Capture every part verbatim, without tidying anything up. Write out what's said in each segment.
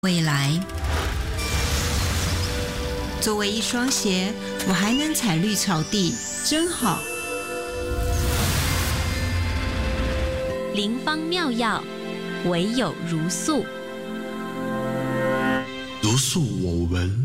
未来。作为一双鞋，我还能踩绿草地，真好。 灵方妙药，唯有如素。 如素我闻。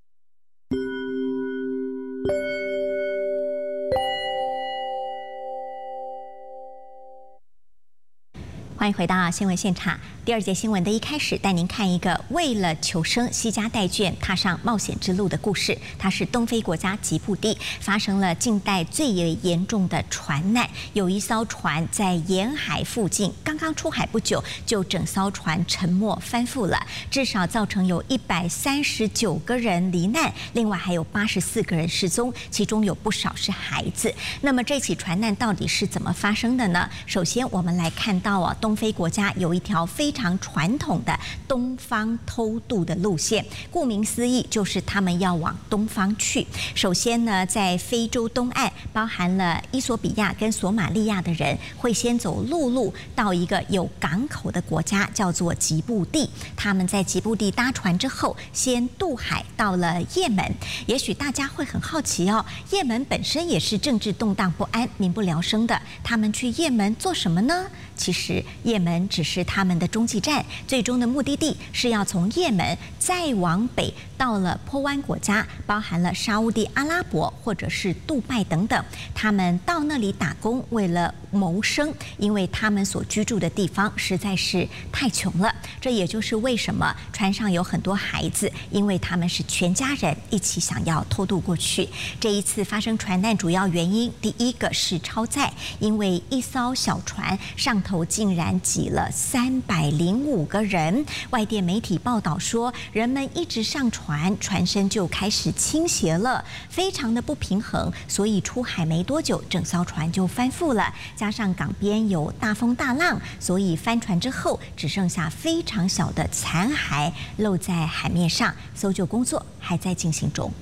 欢迎回到新闻现场。第二节新闻的一开始，带您看一个为了求生惜家带眷踏上冒险之路的故事。它是东非国家吉布地发生了近代最严重的船难，有一艘船在沿海附近刚刚出海不久，就整艘船沉没翻覆了，至少造成有一百三十九个人罹难，另外还有八十四个人失踪，其中有不少是孩子。那么这起船难到底是怎么发生的呢？首先我们来看到啊，东非国家有一条非常传统的东方偷渡的路线，顾名思义，就是他们要往东方去。首先呢，在非洲东岸，包含了伊索比亚跟索马利亚的人，会先走陆路到一个有港口的国家，叫做吉布地。他们在吉布地搭船之后，先渡海到了也门。也许大家会很好奇哦，也门本身也是政治动荡不安、民不聊生的，他们去也门做什么呢？其实也门只是他们的中继站，最终的目的地是要从也门再往北到了坡湾国家，包含了沙烏地阿拉伯或者是杜拜等等。他们到那里打工，为了谋生，因为他们所居住的地方实在是太穷了。这也就是为什么船上有很多孩子，因为他们是全家人一起想要偷渡过去。这一次发生船难主要原因，第一个是超载，因为一艘小船上头竟然挤了三百零五个人。外电媒体报道说，人们一直上船，船身就开始倾斜了，非常的不平衡，所以出海没多久，整艘船就翻覆了。加上港边有大风大浪，所以翻船之后只剩下非常小的残骸露在海面上，搜救工作还在进行中。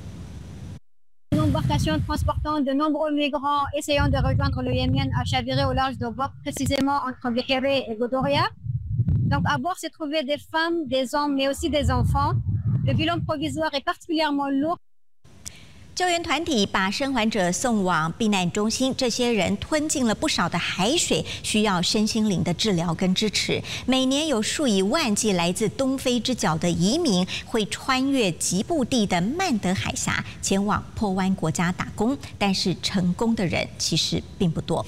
L'embarcation transportant de nombreux migrants essayant de rejoindre le Yémen a chaviré au large de Waqt, précisément entre Bihiré et Godoria. Donc à bord s'est trouvé des femmes, des hommes, mais aussi des enfants. Le bilan provisoire est particulièrement lourd. 救援团体把生还者送往避难中心，这些人吞进了不少的海水，需要身心灵的治疗跟支持。每年有数以万计来自东非之角的移民会穿越吉布地的曼德海峡，前往坡湾国家打工，但是成功的人其实并不多。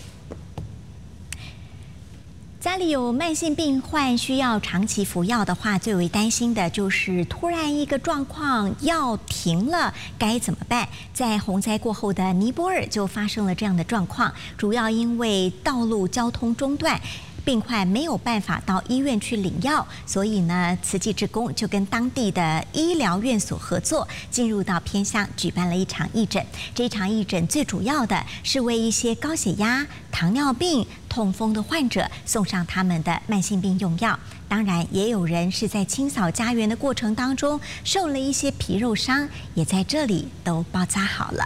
家里有慢性病患需要长期服药的话，最为担心的就是突然一个状况药停了，该怎么办？在洪灾过后的尼泊尔就发生了这样的状况，主要因为道路交通中断。病患没有办法到医院去领药，所以呢，慈济志工就跟当地的医疗院所合作，进入到偏乡举办了一场义诊。这一场义诊最主要的是为一些高血压、糖尿病、痛风的患者送上他们的慢性病用药。当然，也有人是在清扫家园的过程当中受了一些皮肉伤，也在这里都包扎好了。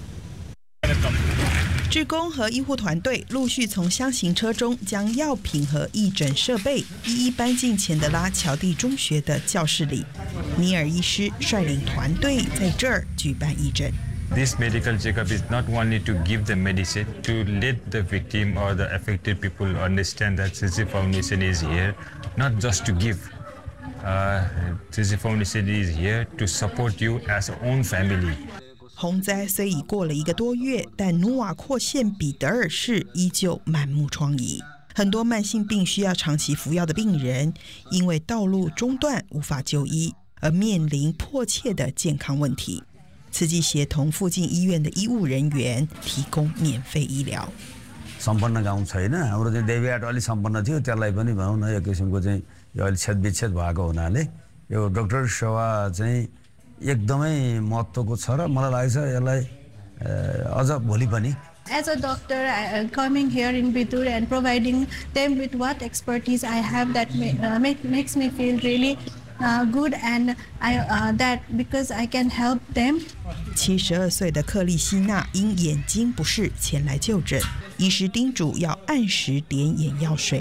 志工和医护团队陆续从箱型车中将药品和义诊设备一一搬进钱德拉乔蒂中学的教室里。尼尔医师率领团队在这儿举办义诊。 This medical checkup is not only to give the medicine, to let the victim or the affected people understand that C C Foundation is here, not just to give. Uh, C C Foundation is here to support you as your own family. 洪灾虽已过了一个多月，但努瓦阔县彼得尔市依旧满目疮痍。很多慢性病需要长期服药的病人，因为道路中断无法就医，而面临迫切的健康问题。慈济协同附近医院的医务人员提供免费医疗。 सम्पन्न गाउँ छैन, हाम्रो चाहिँ देवीहाट अलि सम्पन्न थियो, त्यसलाई पनि भनौँ न एक किसिमको चाहिँ यो अलि छेदविच्छेद भएको हुनाले यो डाक्टर सेवा चाहिँ एकदमै महत्त्वको छ र मलाई लाग्छ यसलाई अझ भोलि पनि As a doctor, I, uh, coming here in Bidur and providing them with what expertise I have, that may, uh, make, makes me feel really uh, good, and I uh, that because I can help them. 七十二岁的克利希娜因眼睛不适前来就诊，医师叮嘱要按时点眼药水。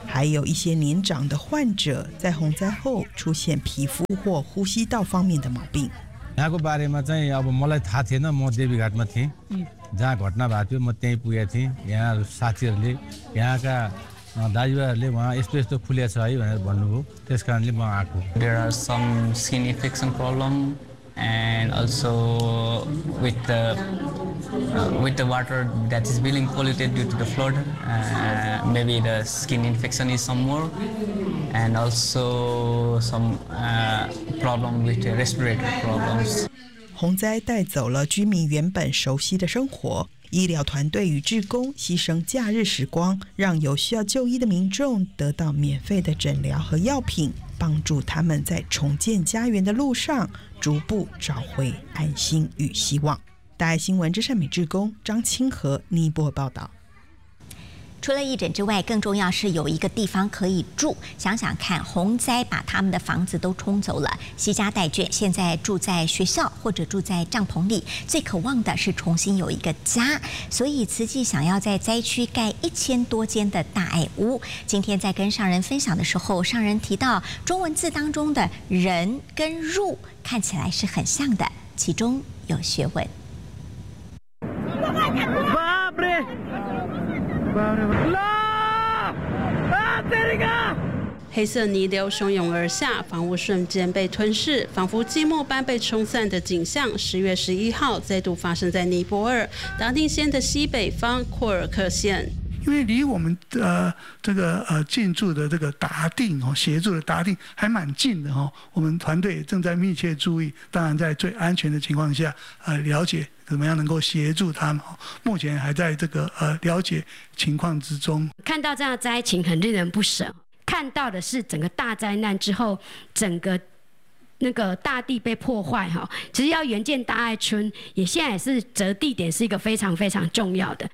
还有一些年长的患者在洪灾后出现皮肤或呼吸道方面的毛病。 यहाँको बारेमा चाहिँ अब मलाई थाहा थिएन, म देवीघाटमा थिएँ, जहाँ घटना भएको थियो म त्यहीँ पुगेको थिएँ। यहाँ साथीहरूले यहाँका दाजुभाइहरूले उहाँ यस्तो यस्तो फुलेको छ है भनेर भन्नुभयो, त्यस कारणले म आएको। There are some skin infection problem and also with the uh, with the water that is being polluted due to the flood, uh, maybe the skin infection is some more, and also some uh, problem with the respiratory problems. 洪灾带走了居民原本熟悉的生活，医疗团队与志工牺牲假日时光，让有需要就医的民众得到免费的诊疗和药品，帮助他们在重建家园的路上逐步找回安心与希望。大爱新闻之善美志工张清和尼泊尔报道。 除了义诊之外，更重要是有一个地方可以住。想想看，洪灾把他们的房子都冲走了，惜家带眷，现在住在学校或者住在帐篷里，最渴望的是重新有一个家。所以慈济想要在灾区盖一千多间的大爱屋。今天在跟上人分享的时候，上人提到中文字当中的人跟入看起来是很像的，其中有学问。 黑色泥流汹涌而下，房屋瞬间被吞噬，仿佛寂寞般被冲散的景象。十月十一号再度发生在尼泊尔达定县的西北方库尔克县。 因为离我们呃这个呃进驻的这个达定哦，协助的达定还蛮近的哦。我们团队正在密切注意，当然在最安全的情况下，呃了解怎么样能够协助他们。目前还在这个呃了解情况之中。 看到这样的灾情很令人不舍，看到的是整个大灾难之后，整个那个大地被破坏哈。其实要援建大爱村，也现在也是择地点是一个非常非常重要的。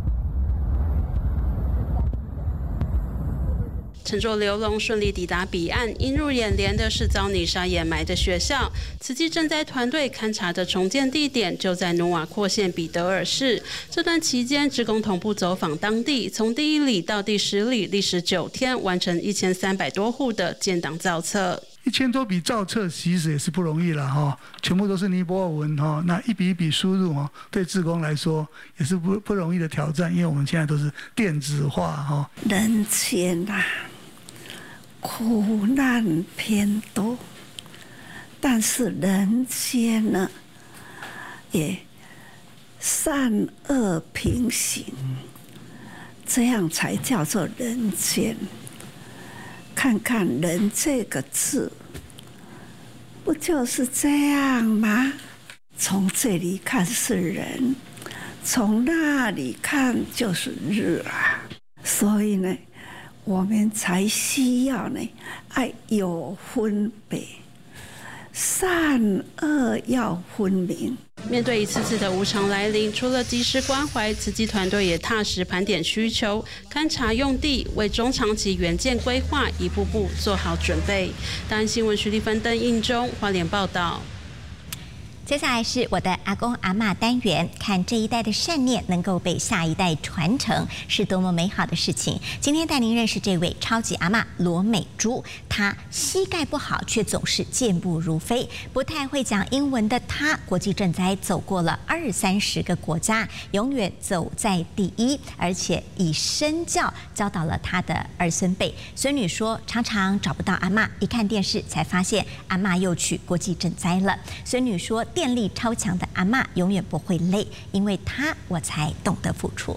乘坐流龙顺利抵达彼岸，映入眼帘的是遭泥沙掩埋的学校。慈济赈灾团队勘察的重建地点就在努瓦阔县彼得尔市。这段期间，志工同步走访当地，从第一里到第十里，历时九天，完成一千三百多户的建档造册。 一千多笔造册其实也是不容易了哈，全部都是尼泊尔文哈，那一笔一笔输入哈，对志工来说也是不不容易的挑战，因为我们现在都是电子化哈。 人间呐、啊，苦难偏多，但是人间呢，也善恶平行，这样才叫做人间。看看“人”这个字，不就是这样吗？从这里看是人，从那里看就是日啊。所以呢，我们才需要呢，爱有分别，善恶要分明。 面对一次次的无常来临，除了及时关怀，慈济团队也踏实盘点需求，勘察用地，为中长期援建规划一步步做好准备。大安新闻徐丽芬、邓应中花莲报道。 接下来是我的阿公阿嬷单元，看这一代的善念能够被下一代传承，是多么美好的事情。今天带您认识这位超级阿嬷罗美珠，她膝盖不好，却总是健步如飞。不太会讲英文的她，国际赈灾走过了二三十个国家，永远走在第一，而且以身教教导了她的儿孙辈。孙女说，常常找不到阿嬷，一看电视才发现阿嬷又去国际赈灾了。孙女说，电力超强的阿嬷永远不会累，因为她我才懂得付出。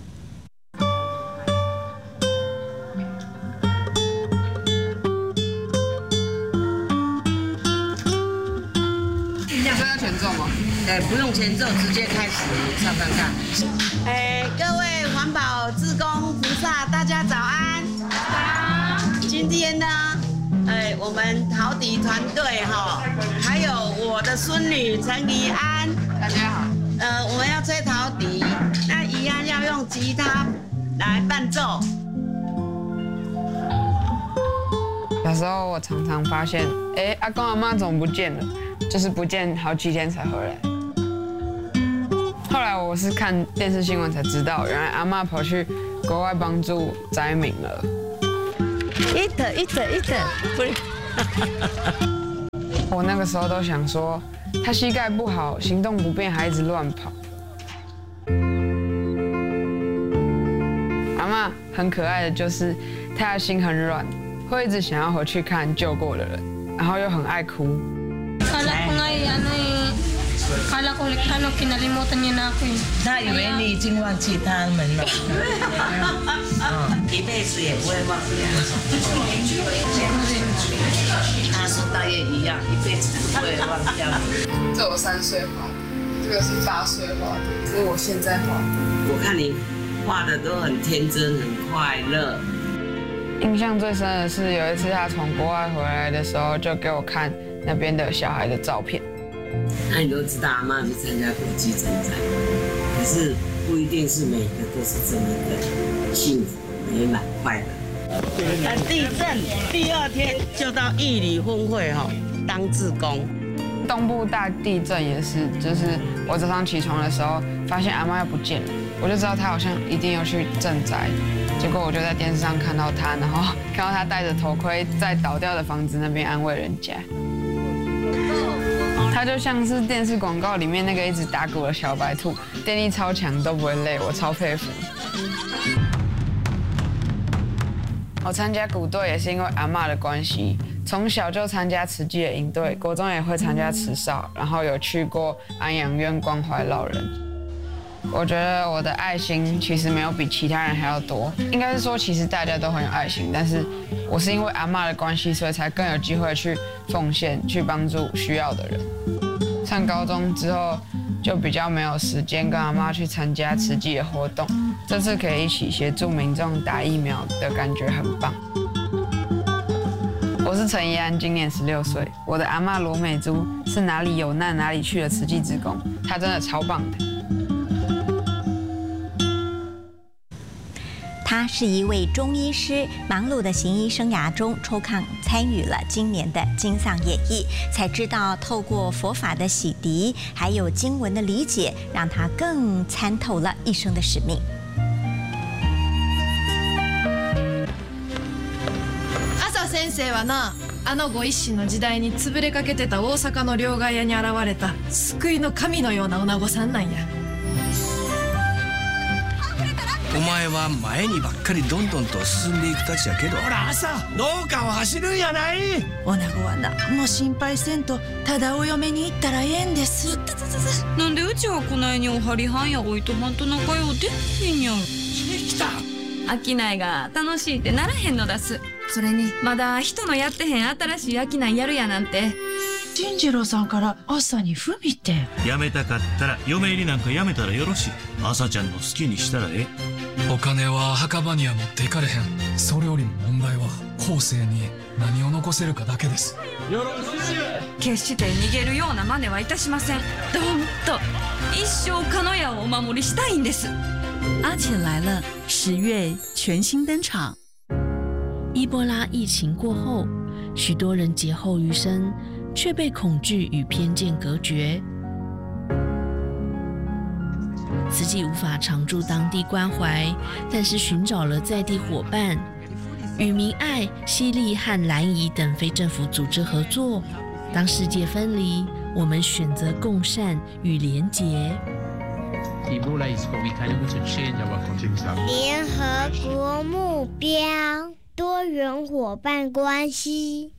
这要前奏吗？哎，不用前奏，直接开始唱看看。哎，各位环保志工菩萨，大家早安。早。今天呢？哎，我们陶笛团队哈，还有我的孙女陈怡安，大家好。呃，我们要吹陶笛，那怡安要用吉他来伴奏。 有时候我常常发现，哎，阿公阿嬷怎么不见了？就是不见好几天才回来。后来我是看电视新闻才知道，原来阿嬷跑去国外帮助灾民了。 eat eat eat， 不是。 我那个时候都想说，他膝盖不好，行动不便，还一直乱跑。阿嬷很可爱的就是，她的心很软，会一直想要回去看救过的人，然后又很爱哭。 他以为你已经忘记他们了，一辈子也不会忘掉。他说大爷一样，一辈子不会忘掉。 这我三岁画的，这个是八岁画的，这是我现在画的。 我看你画的都很天真，很快乐。 印象最深的是有一次他从国外回来的时候，就给我看那边的小孩的照片。 那你都知道阿嬷去参加国际征战，可是不一定是每个都是这么的幸福、美满、快乐。但地震第二天就到义里分会哈当志工。 东部大地震也是，就是我早上起床的时候发现阿嬷又不见了，我就知道她好像一定要去赈灾。结果我就在电视上看到她，然后看到她戴着头盔在倒掉的房子那边安慰人家。他就像是电视广告里面那个一直打鼓的小白兔，电力超强都不会累，我超佩服。我参加鼓队也是因为阿嬷的关系，从小就参加慈济的营队，国中也会参加慈少，然后有去过安养院关怀老人。我觉得我的爱心其实没有比其他人还要多，应该是说其实大家都很有爱心，但是我是因为阿嬷的关系，所以才更有机会去奉献，去帮助需要的人。上高中之后就比较没有时间跟阿嬷去参加慈济的活动，这次可以一起协助民众打疫苗的感觉很棒。我是陈怡安，今年十六岁，我的阿嬷罗美珠是哪里有难哪里去的慈济志工，她真的超棒的。 他是一位中医师，忙碌的行医生涯中抽空参与了今年的金藏演艺，才知道透过佛法的洗涤，还有经文的理解，让他更参透了一生的使命。 朝先生はな、あのご一心の時代に潰れかけてた大阪の両替屋に現れた救いの神のような女子さんなんや。 お前は前にばっかりどんどんと進んでいくたちやけど、ほら朝農家を走るんやない。 女子は何も心配せんとただお嫁に行ったらええんです。 なんでうちはこないにおはりはんやおいとはんと仲ようできへんやろ。 来た。 商いが楽しいってならへんのだす。それにまだ人のやってへん新しい商いやるやなんて。 進次郎さんから朝に文って。 やめたかったら嫁入りなんかやめたらよろしい。朝ちゃんの好きにしたらええ。 お金は墓場には持っていかれへん。それよりも問題は後世に何を残せるかだけです。 よろしい。 決して逃げるような真似はいたしません。どんと一生鹿屋をお守りしたいんです。 阿浅来了十月全新登场。伊波拉疫情过后，许多人劫后余生，却被恐惧与偏见隔绝。慈济无法常驻当地关怀，但是寻找了在地伙伴，与明爱、西利和蓝怡等非政府组织合作。当世界分离，我们选择共善与连结。 联合国目标：多元伙伴关系。